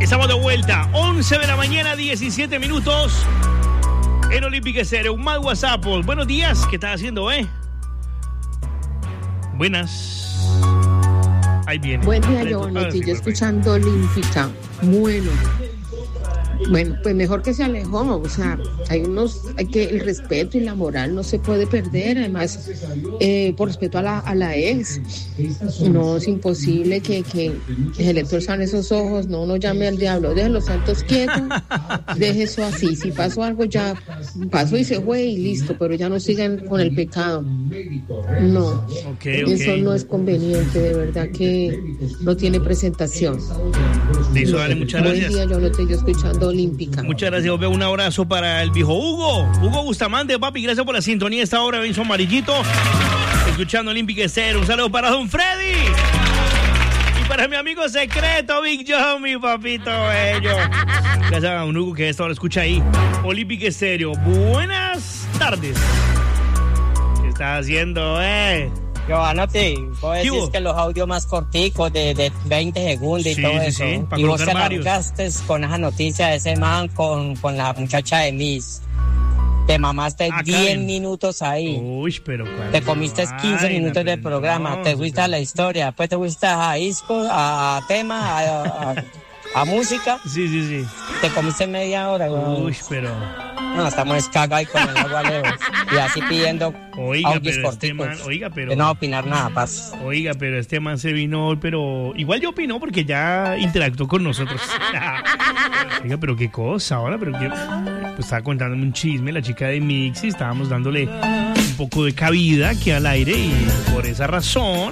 Estamos de vuelta, 11 de la mañana, 17 minutos. En Olímpica Estéreo, un más WhatsApp. Buenos días, ¿qué estás haciendo, Buenas. Ahí viene. Buen día, Giovanotti, yo escuchando Olímpica. Bueno, pues mejor que se alejó, o sea, hay que el respeto y la moral no se puede perder, además, por respeto a la ex, no es imposible que se le torzan esos ojos, no llame al diablo, deje los santos quietos, deje eso así, si pasó algo ya pasó y se fue y listo, pero ya no sigan con el pecado, no, eso no es conveniente, de verdad que no tiene presentación. Listo, dale, muchas gracias. Buen día, yo escuchando Olímpica. Muchas gracias, un abrazo para el viejo Hugo Bustamante, papi, gracias por la sintonía esta hora, Benzo Amarillito, escuchando Olímpica Estéreo, un saludo para Don Freddy y para mi amigo secreto, Big John, mi papito bello. Gracias a un Hugo que esta hora escucha ahí, Olímpica Estéreo. Buenas tardes. ¿Qué estás haciendo, Giovanotti, vos decís que los audios más corticos de 20 segundos y todo eso. Sí, y vos te largaste con esa noticia de ese man con la muchacha de Miss. Te mamaste 10 minutos ahí. Uy, pero te comiste 15 minutos del programa. No, te fuiste a la historia. Después te fuiste a discos, a temas, a música. Sí. Te comiste media hora, güey. Uy, pero... No, estamos cagados ahí con el agua lejos. Y así pidiendo audios corticos. Pero... De no opinar nada, paz. Oiga, pero este man se vino, pero... Igual yo opino porque ya interactuó con nosotros. Oiga, pero qué cosa ahora, pero que... Pues estaba contándome un chisme la chica de Mixi, estábamos dándole un poco de cabida aquí al aire y por esa razón...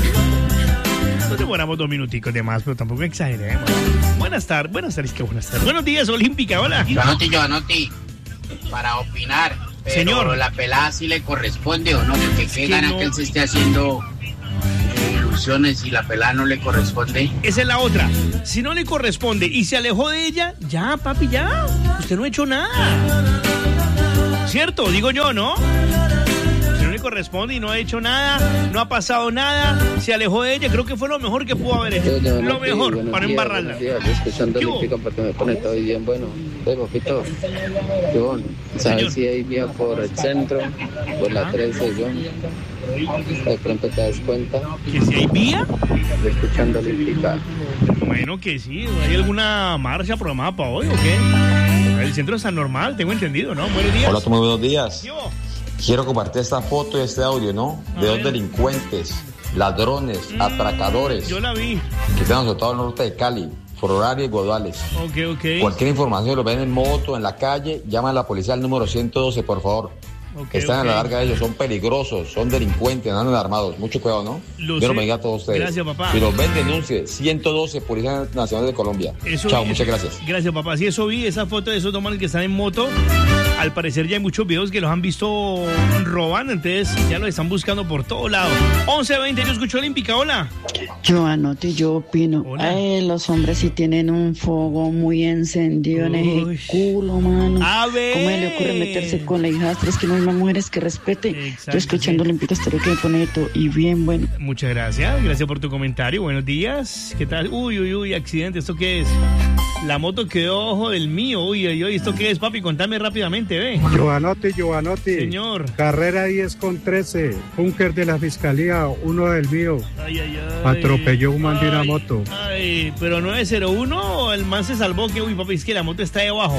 Nos demoramos 2 minuticos de más, pero tampoco exageremos. Buenas tardes. Buenos días, Olímpica, hola. Giovanotti, para opinar, pero señor, la pelada sí le corresponde o no, porque qué gana no, que él se esté haciendo ilusiones y la pelada no le corresponde. Esa es la otra. Si no le corresponde y se alejó de ella, ya, papi, ya. Usted no ha hecho nada. ¿Cierto? Digo yo, ¿no? Le corresponde y no ha hecho nada, no ha pasado nada, se alejó de ella, creo que fue lo mejor que pudo haber hecho, lo mejor para embarrarla. Yo escuchando Olímpica porque me pone todo bien bueno. Papito, John, ¿sabes si hay vía por el centro, por la 13, John? De pronto te das cuenta. ¿Que si hay vía? Escuchando Olímpica. Bueno, que sí, ¿hay alguna marcha programada para hoy o qué? El centro está normal, tengo entendido, ¿no? Buenos días. Hola, muy buenos días. Quiero compartir esta foto y este audio, ¿no? De dos delincuentes, ladrones, atracadores. Yo la vi. Que están sobre todo al norte de Cali, Forraria y Guaduales. Ok. Cualquier información, lo ven en moto, en la calle, llama a la policía al número 112, por favor. Están a la larga de ellos, son peligrosos, son delincuentes, andan armados. Mucho cuidado, ¿no? Yo lo bendiga a todos ustedes. Gracias, papá. Si los ven, denuncie. 112, Policía Nacional de Colombia. Chao, muchas gracias. Gracias, papá. Sí, eso vi, esa foto de esos dos manes que están en moto. Al parecer ya hay muchos videos que los han visto robando, entonces ya los están buscando por todos lados. 11:20, yo escucho Olímpica, hola. Giovanotti, yo opino. Los hombres sí tienen un fuego muy encendido en ese culo, mano. A ver. ¿Cómo le ocurre meterse con la hijastra? Es que no hay más mujeres que respete. Exacto, yo escuchando Olímpica Estéreo que me pone todo y bien bueno. Muchas gracias por tu comentario. Buenos días. ¿Qué tal? Uy, accidente. ¿Esto qué es? La moto quedó ojo del mío. Uy, ¿esto qué es, papi? Contame rápidamente, ve. Giovanotti. Señor. Carrera 10:13. Búnker de la fiscalía, uno del mío. Ay. Atropelló un man de una moto. Ay, pero 901, el man se salvó. Que, uy, papi, es que la moto está ahí abajo.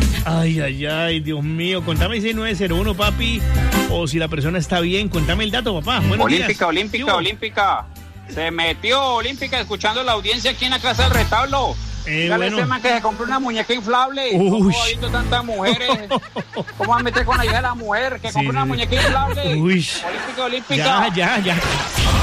Ay, Dios mío. Contame si es 901, papi, o si la persona está bien. Contame el dato, papá. Buenos días. Olímpica. Se metió Olímpica escuchando la audiencia aquí en la Casa del Retablo. Dale ese man que se compró una muñeca inflable. ¿Cómo ha visto tantas mujeres? ¿Cómo va a meter con la hija de la mujer que compra una muñeca inflable? Uy. Olímpica. Ya.